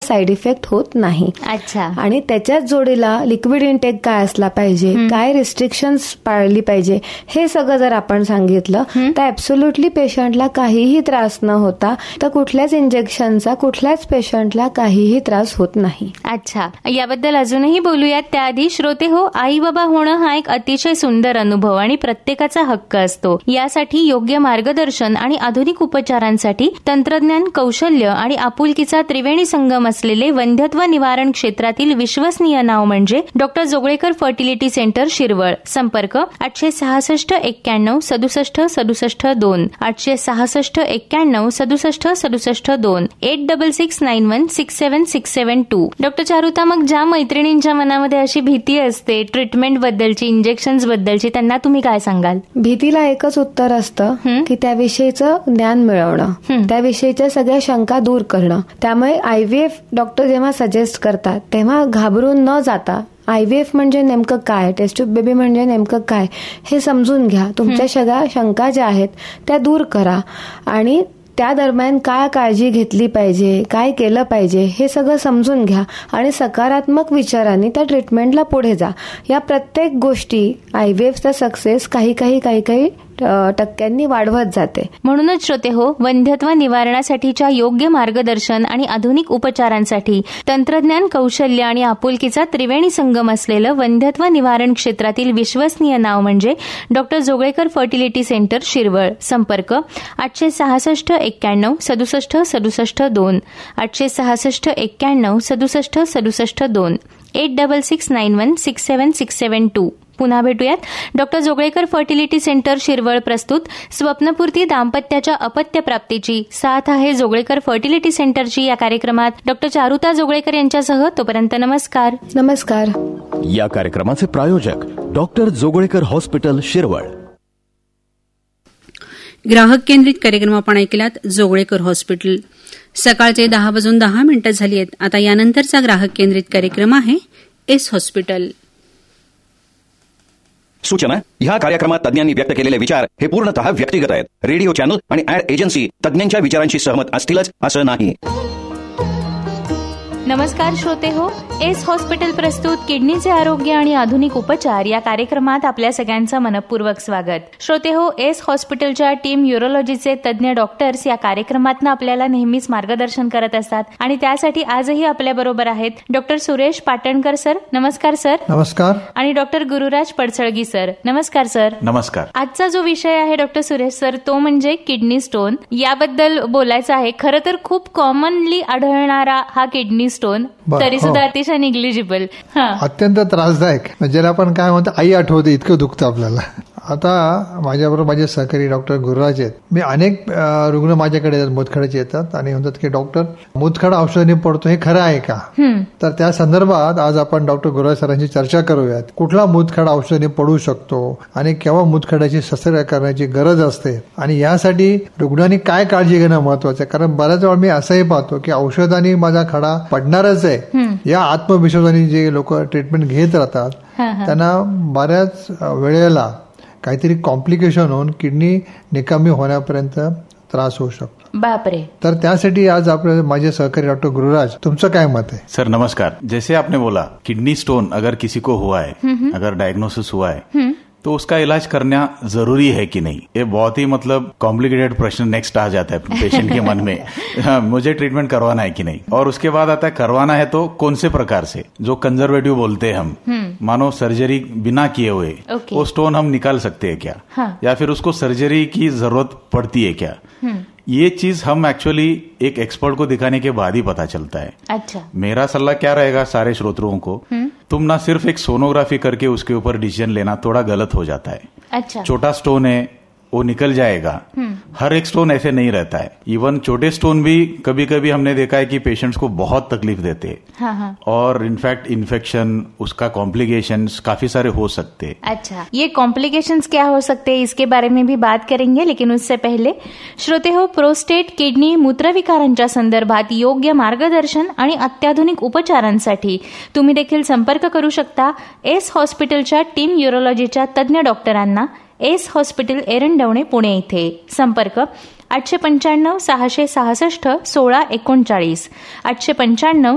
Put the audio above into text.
Side effect होत नाही. अच्छा. आणि त्याच्याच जोडीला लिक्विड इनटेक काय असला पाहिजे, काय रिस्ट्रिक्शन्स पाळली पाहिजे, हे सगळं जर आपण सांगितलं तर ऍब्सोल्युटली पेशंटला काहीही त्रास न होता तर कुठल्याच इंजेक्शनचा कुठल्याच पेशंटला काहीही त्रास होत नाही. अच्छा, याबद्दल अजूनही बोलूयात. त्याआधी श्रोते हो, आई बाबा होणं हा एक अतिशय सुंदर अनुभव आणि प्रत्येकाचा हक्क असतो. यासाठी योग्य मार्गदर्शन आणि आधुनिक उपचारांसाठी तंत्रज्ञान, कौशल्य आणि आपुलकीचा त्रिवेणी संगम असलेले वंध्यत्व निवारण क्षेत्रातील विश्वसनीय नाव म्हणजे doctor Joglekar fertility centre Shirwal. संपर्क 866-91-67-67-2 866-91-67-67-2 8669167672. डॉक्टर चारुता, मग ज्या मैत्रिणींच्या मनामध्ये अशी भीती असते ट्रीटमेंट बद्दलची, इंजेक्शन्स बद्दलची, त्यांना तुम्ही काय सांगाल? भीतीला एकच उत्तर असतं की त्याविषयीचं ज्ञान मिळवणं, त्याविषयीच्या सगळ्या शंका दूर करणं. त्यामुळे IVF डॉक्टर जेव्हा सजेस्ट करतात तेव्हा घाबरून न जाता IVF म्हणजे नेमकं काय, टेस्ट ट्यूब बेबी म्हणजे नेमकं काय हे समजून घ्या. तुमच्या सगळ्या शंका ज्या आहेत त्या दूर करा आणि त्या दरम्यान काय काळजी घेतली पाहिजे, काय केलं पाहिजे हे सगळं समजून घ्या आणि सकारात्मक विचारांनी त्या ट्रीटमेंटला पुढे जा. या प्रत्येक गोष्टी IVFचा सक्सेस काही टक्क्यांनी वाढवत जाते. म्हणूनच श्रोते हो, वंध्यत्व निवारणासाठीच्या योग्य मार्गदर्शन आणि आधुनिक उपचारांसाठी तंत्रज्ञान, कौशल्य आणि आपुलकीचा त्रिवेणी संगम असलेलं वंध्यत्व निवारण क्षेत्रातील विश्वसनीय नाव म्हणजे doctor Joglekar fertility centre Shirwal. संपर्क 866-91-67-67-2 866-91-67-67-2 8669167672. पुन्हा भेटूयात. Doctor Joglekar fertility centre Shirwal प्रस्तुत स्वप्नपूर्ती दाम्पत्याच्या अपत्य प्राप्तीची साथ आहे जोगळेकर फर्टिलिटी सेंटरची या कार्यक्रमात डॉक्टर चारुता जोगळेकर यांच्यासह. तोपर्यंत नमस्कार. नमस्कार. या कार्यक्रमाचे प्रायोजक डॉक्टर जोगळेकर हॉस्पिटल शिरवळ. ग्राहक केंद्रित कार्यक्रम आपण ऐकलात. जोगळेकर हॉस्पिटल. सकाळचे 10:10 झाली आहेत. आता यानंतरचा ग्राहक केंद्रित कार्यक्रम आहे एस हॉस्पिटल. सूचना: ह्या कार्यक्रमात तज्ञांनी व्यक्त केलेले विचार हे पूर्णतः व्यक्तिगत आहेत. रेडिओ चॅनल आणि ऍड एजन्सी तज्ञांच्या विचारांशी सहमत असतीलच असं नाही. नमस्कार श्रोते हो, एस हॉस्पिटल प्रस्तुत किडनीचे आरोग्य आणि आधुनिक उपचार या कार्यक्रमात आपल्या सगळ्यांचं मनपूर्वक स्वागत. श्रोते हो, एस हॉस्पिटलच्या टीम युरोलॉजीचे तज्ञ डॉक्टर्स या कार्यक्रमातनं आपल्याला नेहमीच मार्गदर्शन करत असतात आणि त्यासाठी आजही आपल्या बरोबर आहेत डॉक्टर सुरेश पाटणकर सर. नमस्कार सर. नमस्कार. आणि डॉक्टर गुरुराज पडसळगी सर. नमस्कार सर. नमस्कार. आजचा जो विषय आहे डॉक्टर सुरेश सर, तो म्हणजे किडनी स्टोन. याबद्दल बोलायचं आहे. खरं तर खूप कॉमनली आढळणारा हा किडनी स्टोन, तरी सुद्धा अतिशय निग्लिजिबल, अत्यंत त्रासदायक, ज्याला आपण काय म्हणतो आई आठवते इतकं दुखतं आपल्याला. आता माझ्याबरोबर माझे सहकारी डॉक्टर गुरुराज आहेत. मी अनेक रुग्ण माझ्याकडे मुतखड्याचे येतात आणि म्हणतात की डॉक्टर, मुतखडा औषधाने पडतो, हे खरं आहे का? तर त्या संदर्भात आज आपण डॉक्टर गुरुराज सरांची चर्चा करूयात. कुठला मुतखडा औषधाने पडू शकतो आणि केव्हा मुतखड्याची शस्त्रक्रिया करण्याची गरज असते आणि यासाठी रुग्णांनी काय काळजी घेणं महत्वाचं आहे. कारण बऱ्याच वेळा मी असंही पाहतो की औषधाने माझा खडा पडणारच आहे या आत्मविश्वासाने जे लोक ट्रीटमेंट घेत राहतात त्यांना बऱ्याच वेळेला काहीतरी कॉम्प्लिकेशन होऊन किडनी निकामी होण्यापर्यंत त्रास होऊ शकतो. बापरे. तर त्यासाठी आज आपले माझे सहकारी डॉक्टर गुरुराज, तुमचं काय मत है? सर नमस्कार. जैसे आपने बोला किडनी स्टोन अगर किसी को हुआ है, अगर डायग्नोसिस हुआ है तो उसका इलाज करना जरूरी है कि नहीं, ये बहुत ही कॉम्प्लिकेटेड प्रश्न नेक्स्ट आ जाता है पेशेंट के मन में. मुझे ट्रीटमेंट करवाना है कि नहीं, और उसके बाद आता है करवाना है तो कौन से प्रकार से. जो कंजर्वेटिव बोलते हैं हम, मानो सर्जरी बिना किए हुए वो स्टोन हम निकाल सकते हैं क्या, या फिर उसको सर्जरी की जरूरत पड़ती है क्या. ये चीज हम एक्चुअली एक एक्सपर्ट को दिखाने के बाद ही पता चलता है. अच्छा. मेरा सलाह क्या रहेगा सारे श्रोताओं को, तुम ना सिर्फ एक सोनोग्राफी करके उसके ऊपर डिसीजन लेना थोड़ा गलत हो जाता है. अच्छा. छोटा स्टोन है वो निकल जाएगा. हर एक स्टोन ऐसे नहीं रहता है. इवन छोटे स्टोन भी कभी कभी हमने देखा है कि पेशेंट्स को बहुत तकलीफ देते हैं. और इनफैक्ट इन्फेक्शन, उसका कॉम्प्लिकेशंस काफी सारे हो सकते हैं. अच्छा, ये कॉम्प्लिकेशंस क्या हो सकते हैं इसके बारे में भी बात करेंगे, लेकिन उससे पहले श्रोते हो, प्रोस्टेट, किडनी, मूत्रविकारांच्या संदर्भात योग्य मार्गदर्शन आणि अत्याधुनिक उपचारांसाठी तुम्ही देखील संपर्क करू शकता एस हॉस्पिटलच्या टीम युरोलॉजीच्या तज्ञ डॉक्टरांना. एस हॉस्पिटल, एरंडवणे, पुणे इथे. संपर्क 895-666-1639 895